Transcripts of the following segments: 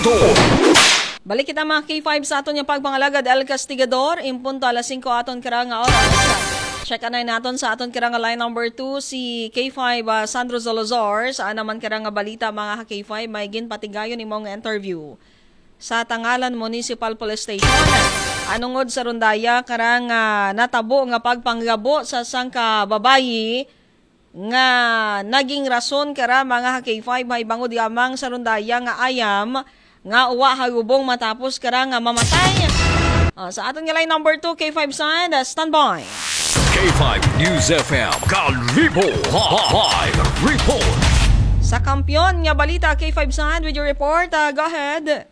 Balik kita mga K5 sa aton yung pagpangalagad El Castigador. Impunto alas 5 aton karanga oras. Check anay naton sa aton karanga line number 2 si K5 Sandro Zalazar. Saan naman karanga balita mga K5 may ginpatigayon ni mong interview sa Tangalan Municipal Police Station. Anungod sa rondaya karanga natabo nga pagpanggabo sa sangka babayi nga naging rason kara mga K5 may bangod yamang sa rondaya nga ayam nga uwa hagubong matapos kara nga mamatay. Sa aton nga line number 2 K5 Sand, standby. K5 News FM Kalibo Live Report. Sa kampiyon nga balita K5 Sand with your report. Go ahead.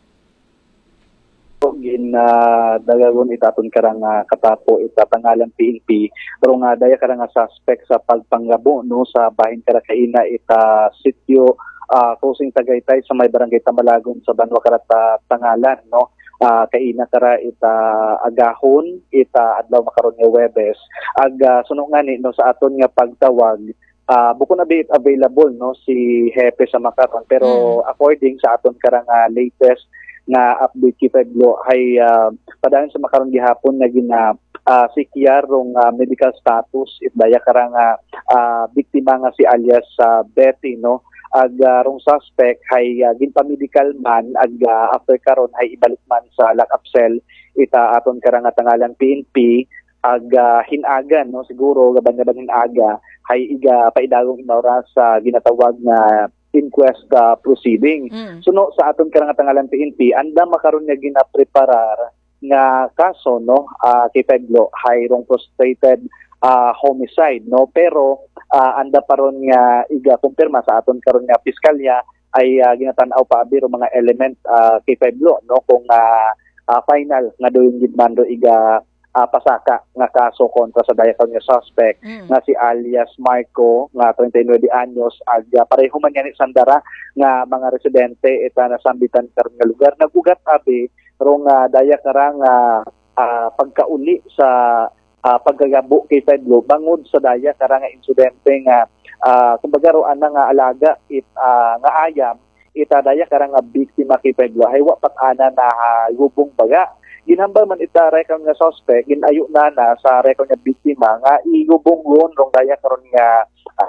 Dagagon itaton karang katapo itatangalan PNP pero nga daya karang suspect sa pagpanggabo no sa bahin kara kaina ita sitio Kusing Tagaytay sa may barangay Tamalagon sa Banwa Karata Tangalan no. Kaina kara ita agahon ita adlaw makaron nga Webes suno nga ni no sa aton nga pagtawag buko na bit available no si Hepe sa makaron pero according sa aton karang latest na update Kipeglo ay padayon sa makaron gihapon na gina sikyar rong medical status itdaya karang biktima nga si alias Betty no rong suspect hay ginpa-medical man after karon hay ibalik man sa lock-up cell ita aton karang Tangalan PNP hinagan no siguro gaban-gaban hinaga hay iga paidagong inaura sa ginatawag na inquest proceeding. Suno sa aton karang Tangalan PNP anda makaron nga ginapreparar nga kaso no kay Peglo hay rong frustrated homicide no pero anda paron nga iga kumpirma sa aton karon nga piskalya ay ginatan-aw pa biro mga element kay Peglo no kung final nga do yung gidmando iga pasaka nga kaso kontra sa daya nga suspect nga si alias Marco nga 39 anyos pareho man yan sandara nga mga residente ita nasambitan karon nga lugar nagugat abi rong daya karang pagkauli sa paggagabo kay Pedro bangod sa daya karang insidente nga kumbaga ro ana nga alaga nga ayam ita daya karang biktima kay Pedro hay wa pat ana na gubong baga ginhambal man ita rekon nga suspect ginayo na sa rekon nga biktima nga igubong ron rong daya karon nga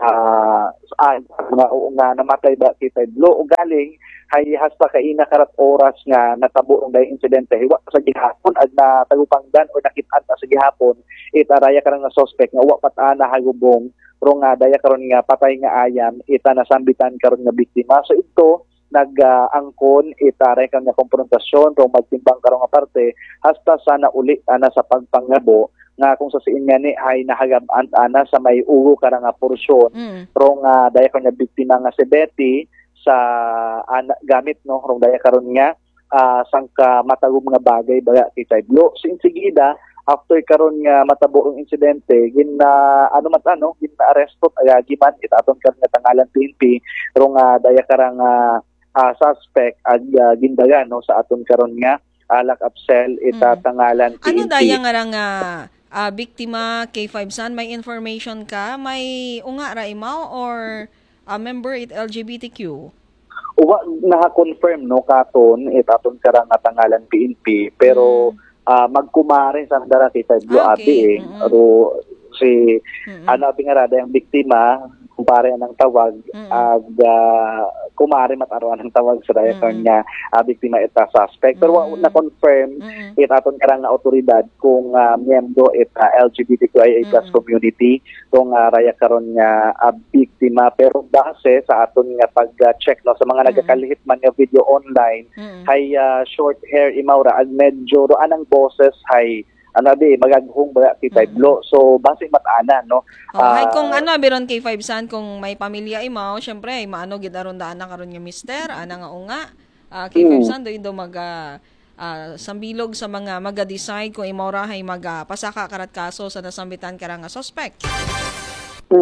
nga namatay ba kay Pedro o galing hay hasta kaina karat oras nga natabo rong daya insidente wa sa gihapon ag na tagupangdan o nakit-an sa gihapon ita daya karon nga suspect nga wa pat ana hagubong rong daya karon nga patay nga ayam ita nasambitan karon nga biktima so ito nag-angkon itare kang nga konfrontasyon rong magtimbang karong nga parte hasta sana uli ana sa pagpangabo nga kung sa siin nga ni ay nahagab-an ana sa may ugo karang nga porsyon rong daya kang nga biktima nga si Betty sa gamit no rong daya karon nga sangka matagom nga bagay baga kay Tidlo sigida after karon nga matabo ang insidente gin arrestot giman itaton kan nga Tangalan PNP rong daya karang suspect gindaga no sa aton karon nga lock-up cell ita Tangalan PNP. Ano daya nga biktima K5 San may information ka may unga ra imaw or member it LGBTQ? Uwa na-confirm no katon itaton karang Tangalan PNP pero magkumare sa dara kay Pedro abi ro si bingarada yung biktima kumpare ng tawag kumare matarawan ng tawag sa daya kanya biktima ita suspect pero na confirm itaton karang otoridad kung miyembro ita LGBTQIA+ community kung raya karon nga biktima pero base sa aton nga pag-check no sa mga nagakalihit man nga video online hay short hair imawra ag medyo ro anang boses hay magaghong ba kay Tidlo so base matana no hay kung biron kay 5 San kung may pamilya imaw syempre ay maano gid aron daan karon nga mister ana nga unga kay 5 San do sambilog sa mga maga-decide kung imaw ra hay pasaka karat kaso sa nasambitan karang nga suspect. Or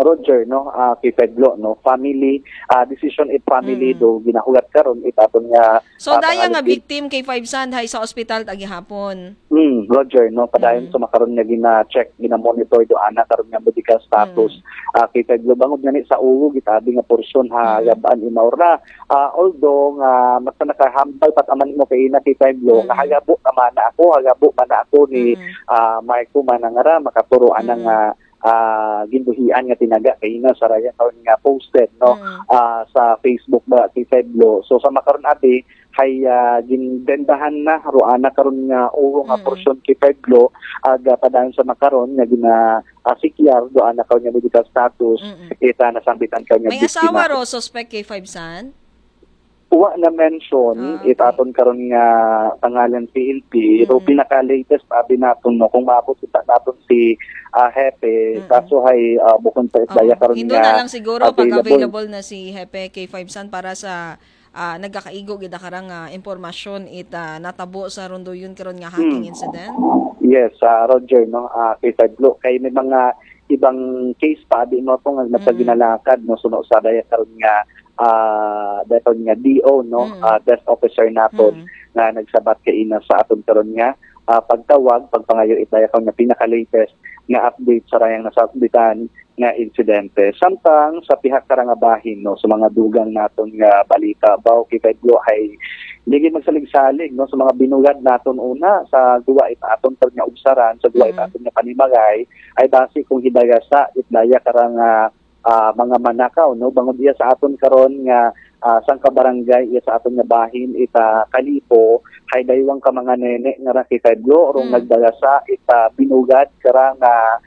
Roger no kay Pedro no family decision it family do ginahulat karon itaton nga So daya nga victim kay Five Sand hay sa ospital tagihapon. Roger no padayon sa makaron nga gina-check gina-monitor do ana karon nga medical status kay Pedro bangod gani sa ulo gitabi nga porsyon ha gabaan imaura although nga mas nakahambal pat aman mo kay ina kay Pedro nga hagabo man ako ni Marco Manangara makaturo anang ginduhian nga tinaga kay ina sa raya karon nga posted no sa Facebook ba kay Pedro so sa makaron ati hay gindendahan na roana karon nga ulo nga porsyon kay Pedro aga padayon sa makaron nga gina sikyar do ana karon nga medical status ita nasambitan karon nga may asawa ro suspect kay Five Sand. Wa na mention itaton karon nga pangalan PNP pero pinaka-latest abi naton no kung maabot kita naton si Hepe kaso hay bukod pa daya karon nga hindi na lang siguro pag available na si Hepe kay Five Sand para sa nagkakaigo gid karang impormasyon natabo sa Rondoyon karon nga hacking incident. Yes, Roger no kay Pedro kay may mga ibang case pa di mo to nga ginalakad no suno sa daya karon nga daton nga DO no desk officer naton nga nagsabat kay ina sa aton karon nga pagtawag pagpangayo itaya karon nga pinaka-latest nga update sa rayang nasabtan nga insidente samtang sa pihak karang bahin no sa mga dugang naton nga balita baw kay Pedro ay hindi magsalig-salig no sa mga binugad naton una sa duwa aton nga ubsaran sa duwa aton nga panimagay ay base kung hidayasa itdaya karang mga manakaw no bangod iya sa aton karon nga sang kabarangay iya sa aton nga bahin ita Kalipo hay daywang ka mga nene nga ra kay Pedro orong nagdagasa ita binugad karang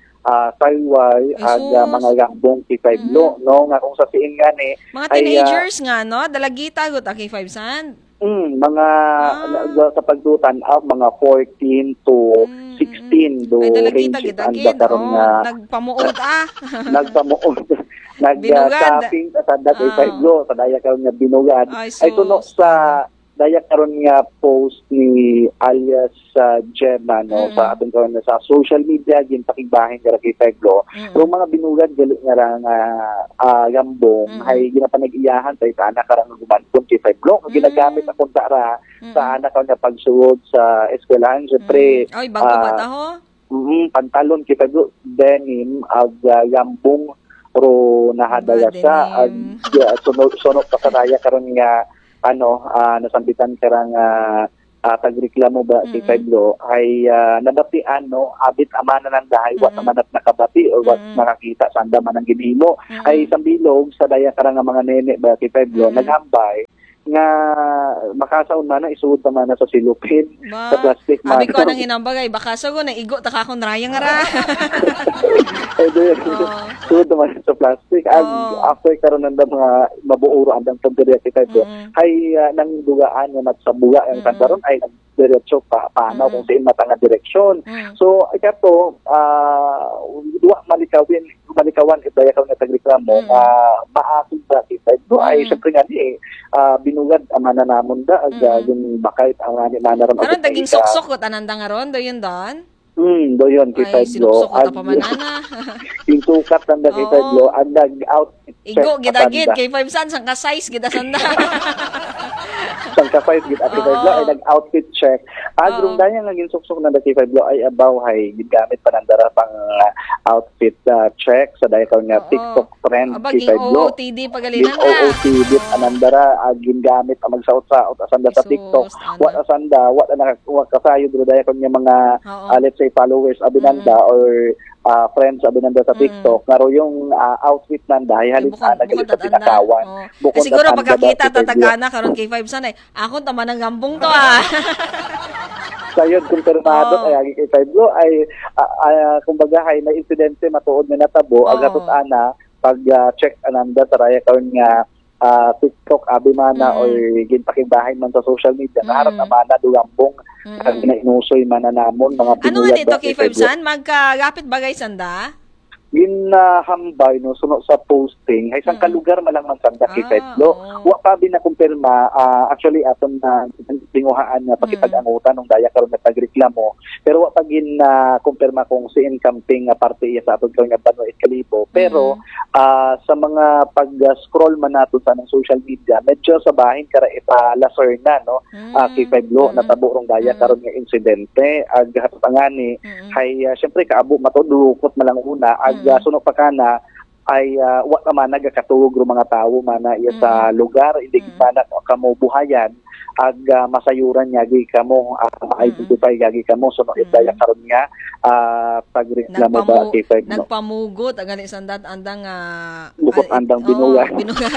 sayway aga mga gambong kay Pedro no nga kung sa siin nga ni mga teenagers nga no dalagita gut kay Five Sand. Mga sa pagdutan mga 14 to 16 do range ang karon nga nagpamuod nagpamuod nag-shopping sa kay Pedro sa daya karon nga binugad ay tuno sa daya karon nga post ni alias Gemma no sa aton karon sa social media ginpakibahin kay Pedro pero mga binugad gali nga gambong hay ginapanag-iyahan sa ana karang gumanton kay Pedro ginagamit akong tara sa ana karon nga pagsuod sa eskwelahan syempre ay bago ba ta ho pantalon kay Pedro denim ag gambong ro nahadala sa sunod pa sa daya karon nga nasambitan karang tagreklamo ba kay Pedro ay nabatian no abit amana ng dahay wat naman at nakabati or wat nakakita sa andaman ng ginhimo ay sambilog sa daya karang mga nene ba kay Pedro naghambay nga makasaon man na isuod man na sa silupin sa plastic man. Abi ko nang inambagay baka sa ko na igo ta ka kon raya nga ra. Suod man sa plastic after karon nanda mga mabuoro andang pagdiriya kita do hay nang dugaan nga nagsabuga ang karon ay diretso paano kung sa mata nga direksyon. So ikato duwa malikawan idaya ka nga tagreklamo maakid ba kita do ay syempre nga ni binugad amana namon da yung bakay ang ani manaron aron daging soksok ko tananda nga ron do yun don doyon kay Pedro at pamanana yung sukat ng kay Pedro ang nag-outfit igo gidagid kay Five Sand sang ka size gida sanda sang ka size gid at Pedro ay nag-outfit check agrong daya nga ginsuksok ng kay Pedro ay abaw hay gigamit pa ng dara pang outfit check sa daya karon nga TikTok trend kay Pedro OOTD pagalinan na OOTD anandara gingamit ang magsaot-saot asanda sa TikTok what asanda what na kasayo daya karon nga mga let's say followers abinanda or friends abinanda sa TikTok ngaro yung outfit nanda ay halin nagalit sa pinakawan siguro pagkakita tatagana karon kay Five Sand ay ako tama ng gambong to sayod kumpirmado ay agi kay Pedro ay kumbaga hay na insidente matuod nga natabo agatot ana pag check ananda sa raya karon nga TikTok abimana or ginpakibahay man sa social media naharap naman na dugambong ang inausoy man na namon mga ano nga dito kay Five Sand magkagapit bagay sanda ginahambay no suno sa posting ay isang kalugar malang man sanda kay Pedro wa pa binakumpirma actually aton na tinguhaan nga pakipag-angutan nung daya karon nga tagreklamo pero wa pa gin na kumpirma kung si camping nga parte iya sa atong nga Banwa Kalibo. Pero sa mga pag-scroll man nato sa ng social media, medyo sa bahin kara ita laser na no. K5 Glo natabo rong daya karon nga insidente ag hatangani hay syempre kaabo matudukot man lang una ag sunod pa kana ay wa naman nagakatuog ro mga tawo mana iya sa lugar hindi man kamo buhayan ag masayuran yagi kamo ma-identify yagi kamo so no idaya karon nga pagreklamo ba K5 no nagpamugot ang sandat andang bukod andang binugad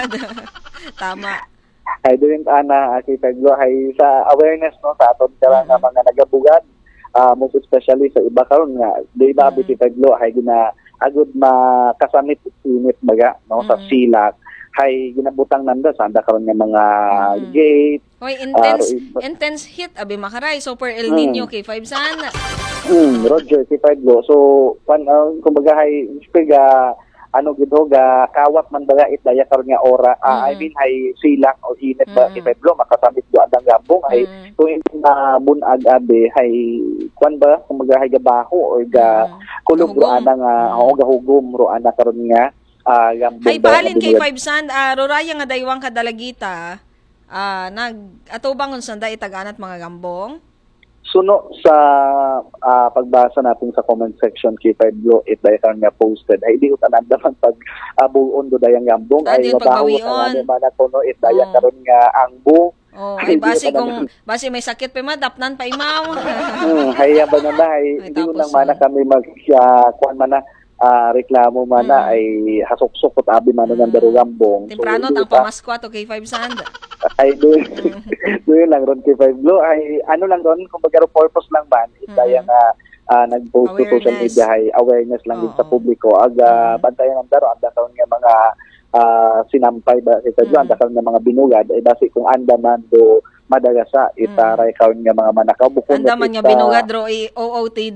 tama ay din ana K5 Glo hay sa awareness no sa aton karang mga nagabugad most especially sa iba karon nga di ba K5 Glo hay gina agud makasamit init baga no sa silak hay ginabutang nanda sa anda karon nga mga gate hoy intense heat abi makaray super El Nino K5 sana Roger K5 Glo so kumbaga hay piga ano gid ga kawat man baga itdaya karon nga ora I mean hay silak o init ba K5 Glo makasamit do adang gambong hay kung na bunag abi hay kwan ba kumbaga hay gabaho or ga kulog ro ana nga gahugom ro ana karon nga gambong hay balin K5 Sand roraya nga daywang kadalagita nag-atubangon sanda itaganat mga gambong suno sa pagbasa natin sa comment section K5 Glo itdayan nga posted ay di utanan daman pag buon do dayang gambong ay mabaho sa man kuno itdayan karon nga angbo ay base may sakit pa madapnan pa imaw hay ba na ay hindi lang mana kami mag kuan man reklamo mana ay hasok-sukot abi man ng darugambong temprano tang pamasko ato K5 Sand ay doon lang ron K5 Glo ay ano lang ron kumbaga purpose lang man daya nga nag-post to social media ay awareness lang din sa publiko aga bantayan ang daro anda karon nga mga sinampay ba K5 Glo anda karon nga mga binugad ay basi kung anda man do madagasa itaray karon nga mga manakaw bukod anda man nga binugad ro OOTD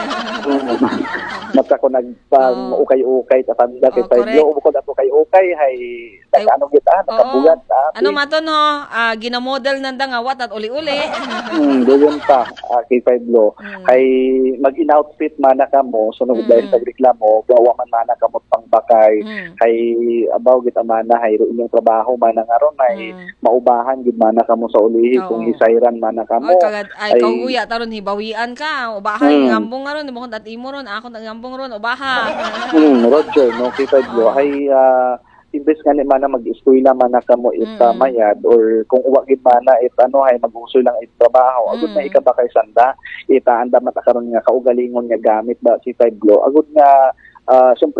mata ko nagpang ukay-ukay tatanda K5 Glo bukod ato kay ukay hay ano kita nakabugat ano mato no ginamodel nanda nga wat at uli-uli doon pa K5 Glo hay mag-in-outfit mana kamo sunod dahil sa reklamo gawa man mana kamo pangbakay hay abaw gid mana hay ro inyong trabaho mana ngaron hay maubahan gid mana kamo sa ulihi kung isayran mana kamo ay kauya taron hibawian ka ubahay gambong ngaron mo at imo ron ako gambong ron ubaha Roger no K5 Glo hay imbes nga ni mana mag-eskwela man kamo mayad or kung uwa gid mana ano hay mag-usoy lang trabaho agud na ikabakay sanda itaanda mata karon nga kaugalingon nga gamit ba K5 Glo agud nga syempre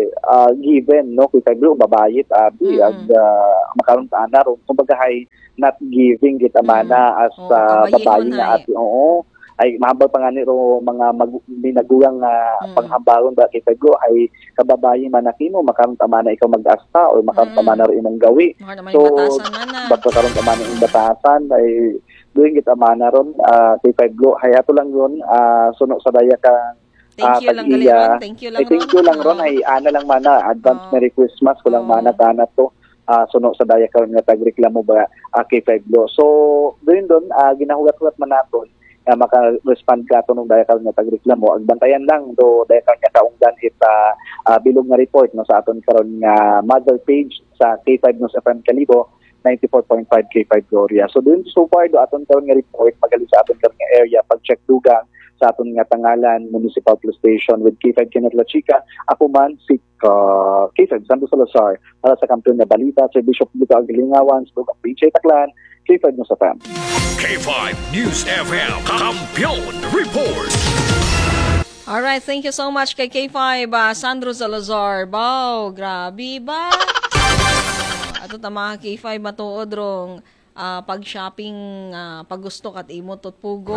given no K5 Glo babayit abi ag makaron ta ana ron kumbaga hay not giving gid mana as babayi nga ati ay mahabag pa nga niro mga minagulang panghambaron ba K5 Glo ay kababayi man nakimo makaron tama na ikaw mag-asta or makaron tama na ro imong gawi so bato karon tama na imong batasan ay doing it amana ron K5 Glo hay ato lang yon suno sa daya ka thank you lang ron ay ana lang mana advance Merry Christmas ko lang mana kana to suno sa daya karon nga tagreklamo ba K5 Glo so doon ginahugat-hugat man naton maka-respond ka to nung daya karon nga tagreklamo ag bantayan lang do daya karon nga kaungdan bilog nga report no sa aton karon nga mother page sa K5 News FM Kalibo 94.5 K5 Gloria so doon so far do aton karon nga report magaling sa aton karon nga area pag-check dugang sa aton nga Tangalan Municipal Police Station with K5 Kenneth La Chica ako man si K5 Sandro Salazar para sa kampiyon nga balita sa Bishop Dito Agilingawan sa Dugang PJ Taclan K5 News FM K5 News FM Kampiyon Report. Alright, thank you so much kay K5 Sandro Salazar. Wow, grabe ba? Ato ta mga K5 matuod rong pag-shopping paggusto kat imo tot pugo.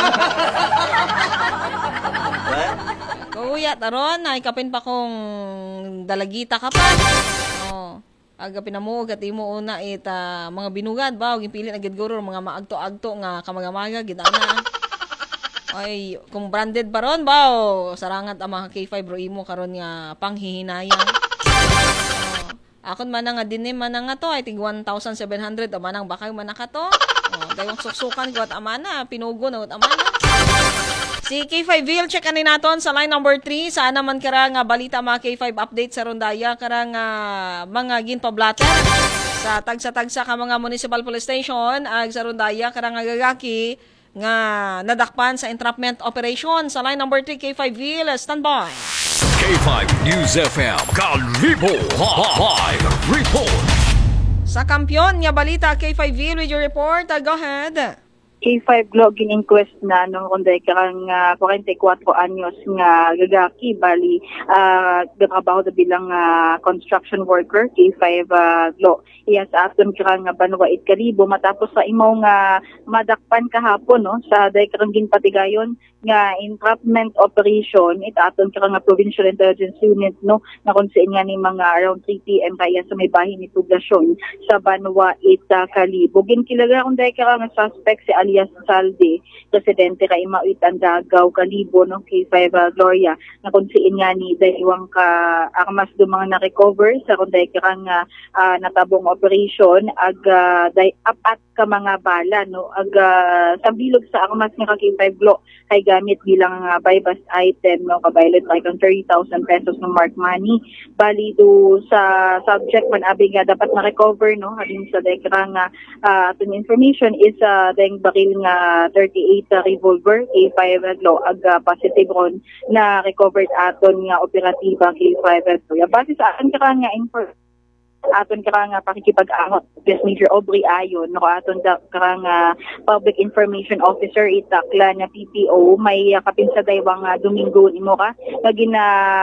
Kuya taron ay kapin pa kong dalagita ka pa. Aga pinamuog at imo una mga binugad ba og pili na gid guro mga maagto-agto nga kamagamaga gid ana. Ay kung branded pa ron ba sarangat ang mga K5 bro imo karon nga panghihinayang. Akon man nga dinhi man nga to ay tig 1,700 amanang bakay man ka to. Dayon suksukan ko at amana pinugo na at amana. Si K5 Vil, check ani naton sa line number 3. Saan naman kara nga balita mga K5 update sa Rondaya kara nga mga ginpablatan sa tagsa-tagsa ka mga municipal police station ag sa Rondaya kara nga gagaki nga nadakpan sa entrapment operation sa line number 3. K5 Vil, standby. K5 News FM Kalibo Live Report. Sa kampiyon nga balita K5 Vil with your report. Go ahead. K5 Globe gin-inquest na nung kunday karang 44 anyos nga gagaki bali gatrabaho da bilang construction worker K5 Globe iya sa aton karang Banwa it Kalibo matapos sa imaw nga madakpan kahapon no sa day karang ginpatigayon nga entrapment operation it aton karang Provincial Intelligence Unit no na kung saan nga ni mga around 3 PM kaya sa may bahin ni poblasyon sa Banwa it Kalibo ginkilaga kunday karang suspect si alias Salde, presidente kay Mauit Andagaw Kalibo no K5 Gloria na kung siin nga ni daywang ka armas do mga na-recover sa kunday karang natabong operation ag apat ka mga bala no ag sa bilog sa armas nga K5 Glo kay gamit bilang buy bust item no kabayad like 30,000 pesos ng mark money bali do sa subject man abi nga dapat na-recover no halin sa day karang aton information is dayng baril nga 38 revolver K5 Glo ag positive ron na recovered aton nga operatiba K5 Glo. Base sa aton karang nga aton karang pakikipag-angot Police Major Aubrey Ayon no aton karang Public Information Officer itakla na PPO may kapinsa daywang Domingo imo ka naging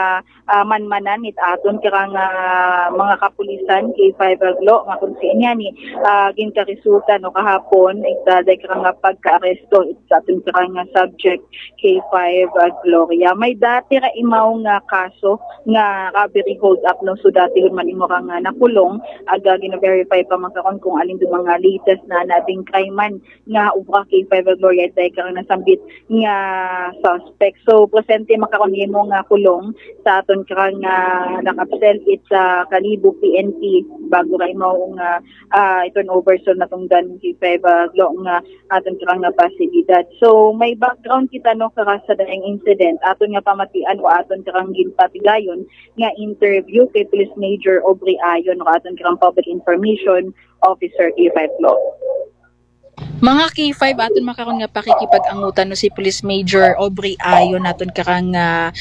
manmanan it aton karang mga kapulisan K5 Glo nga kun siya ni ginkaresulta no kahapon day karang pagka-aresto it aton karang subject K5 Gloria may dati ra imaw nga kaso nga robbery hold up no so dati man imo ka nga nakulong aga gina-verify pa magkakon kung alin do mga latest na nabing crime man nga ubra K5 Gloria day karang nasambit nga suspect so presente makakon mo nga kulong sa aton karang nakapsel it sa Kalibo PNP bago ra imo nga turn over so natungdan K5 Glo nga aton karang pasilidad so may background kita no kara sa daing incident aton nga pamatian o aton karang ginpatigayon nga interview kay Police Major Aubrey Ayon no aton karang Public Information Officer K5 Glo. Mga K5 aton makaron nga pakikipag-angutan no si Police Major Aubrey Ayon naton karang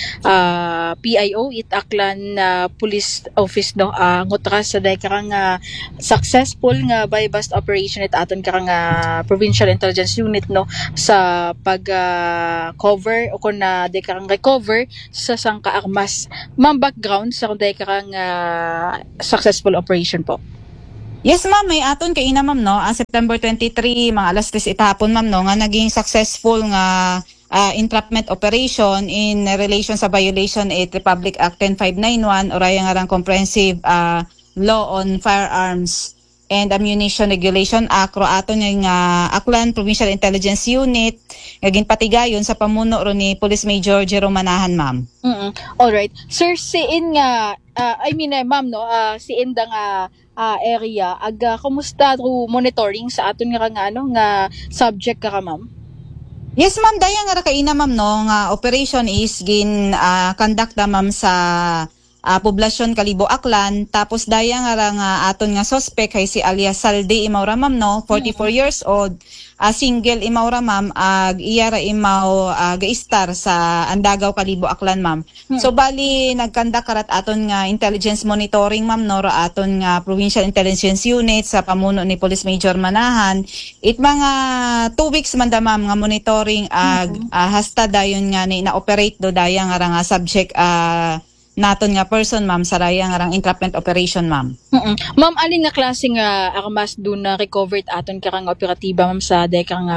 PIO itaklan police office no ngutra sa day karang successful nga buy bust operation it aton karang Provincial Intelligence Unit no sa pag cover o kun day karang recover sa sangka armas. Ma'am background sa day karang successful operation po. Yes ma'am, may aton kay ina ma'am no, September 23 mga alas 3 itahapon ma'am no nga naging successful nga entrapment operation in relation sa violation at Republic Act 10591 or ay nga comprehensive law on firearms and Ammunition Regulation Act ro aton nga Aklan Provincial Intelligence Unit nga ginpatigayon sa pamuno ro ni Police Major Jerome Manahan ma'am. All right. Sir, siin nga ma'am no, siin da nga area kumusta ro monitoring sa aton nga nga subject ka ma'am? Yes ma'am, daya nga kaina ma'am no nga operation is gin conduct ma'am sa poblasyon Kalibo Aklan tapos daya nga aton nga suspect kay si alias Salde Imaura ma'am no 44 years old single Imaura ma'am iya ra imaw gaistar sa Andagaw Kalibo Aklan ma'am. So bali nagkandak karat aton nga intelligence monitoring ma'am no ra aton nga Provincial Intelligence Unit sa pamuno ni Police Major Manahan it mga 2 weeks man da ma'am nga monitoring hasta dayon nga ni na-operate do daya nga subject naton nga person ma'am sa raya nga entrapment operation ma'am. Ma'am alin nga klase nga armas do na recovered aton karang operatiba ma'am sa day karang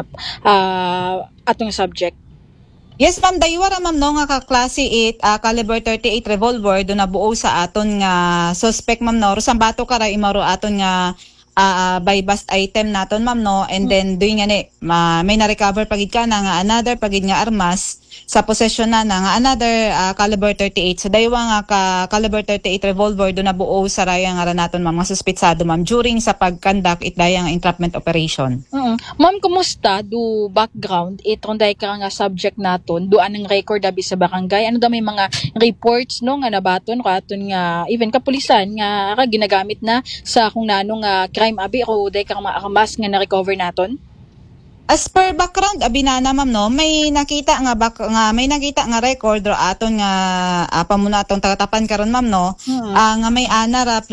atong subject? Yes ma'am, daywara ma'am no nga kaklase it caliber 38 revolver do nabuo sa aton nga suspect ma'am no. Sa bato kara imaro aton nga by bust item naton ma'am no, and then doing nga ni may na-recover pagid ka na nga another pagid nga armas sa possession na nga another caliber 38. So daywa nga caliber 38 revolver do nabuo sa raya nga naton ma'am nga suspitsado ma'am during sa pag-conduct it daya nga entrapment operation. Ma'am, kumusta do background itong dahil ka nga subject naton do anang record abi sa barangay? Ano daw may mga reports no nga nabaton katon nga even kapulisan nga ginagamit na sa kung nanong crime abi o dahil ka mga armas nga na-recover naton? As per background abinana ma'am no, may nakita nga record ro aton nga pamuna atong tagatapan karon ma'am no, nga may ana ra